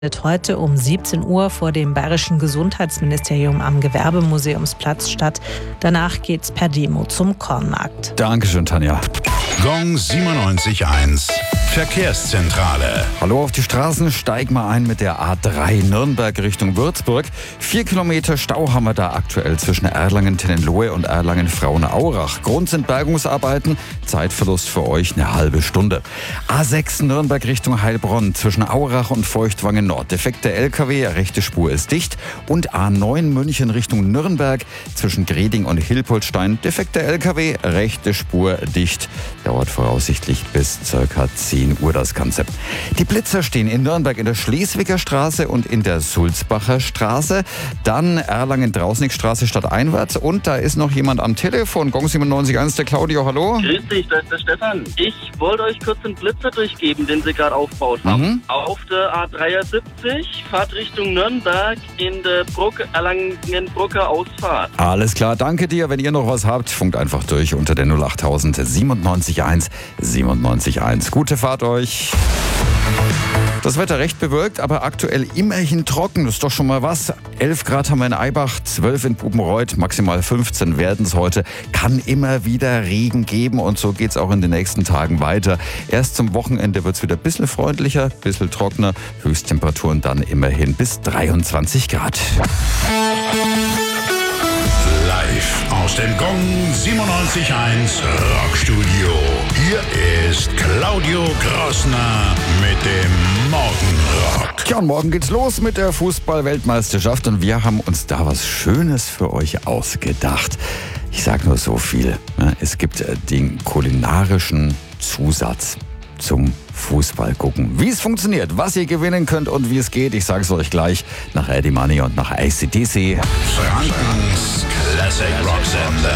Findet heute um 17 Uhr vor dem Bayerischen Gesundheitsministerium am Gewerbemuseumsplatz statt. Danach geht's per Demo zum Kornmarkt. Dankeschön, Tanja. Gong 97.1 Verkehrszentrale. Hallo auf die Straßen, steig mal ein mit der A3 Nürnberg Richtung Würzburg. 4 Kilometer Stau haben wir da aktuell zwischen Erlangen-Tennenlohe und Erlangen-Frauenaurach. Grund sind Bergungsarbeiten, Zeitverlust für euch eine halbe Stunde. A6 Nürnberg Richtung Heilbronn zwischen Aurach und Feuchtwangen Nord. Defekter LKW, rechte Spur ist dicht. Und A9 München Richtung Nürnberg zwischen Greding und Hilpoltstein. Defekter LKW, rechte Spur dicht. Dauert voraussichtlich bis ca. 10 Uhr das Ganze. Die Blitzer stehen in Nürnberg in der Schleswiger Straße und in der Sulzbacher Straße. Dann Erlangen-Drausnickstraße stadteinwärts. Und da ist noch jemand am Telefon. Gong 97.1, der Claudio, hallo. Grüß dich, da ist der Stefan. Ich wollte euch kurz den Blitzer durchgeben, den sie gerade aufgebaut haben. Auf der A73, Fahrt Richtung Nürnberg in der Erlangen-Brucker Ausfahrt. Alles klar, danke dir. Wenn ihr noch was habt, funkt einfach durch unter der 08000 97.1 97.1. Gute Fahrt euch. Das Wetter recht bewölkt, aber aktuell immerhin trocken. Das ist doch schon mal was. 11 Grad haben wir in Eibach, 12 in Bubenreuth, maximal 15 werden es heute. Kann immer wieder Regen geben und so geht es auch in den nächsten Tagen weiter. Erst zum Wochenende wird es wieder ein bisschen freundlicher, ein bisschen trockener. Höchsttemperaturen dann immerhin bis 23 Grad. Live aus dem Gong 97.1 Rockstudio. Hier ist Claudio Grossner mit dem Morgenrock. Ja, und morgen geht's los mit der Fußball-Weltmeisterschaft und wir haben uns da was Schönes für euch ausgedacht. Ich sag nur so viel. Es gibt den kulinarischen Zusatz zum Fußball gucken. Wie es funktioniert, was ihr gewinnen könnt und wie es geht, ich sage es euch gleich nach Eddie Money und nach AC/DC. Frankens Classic Rock Sender.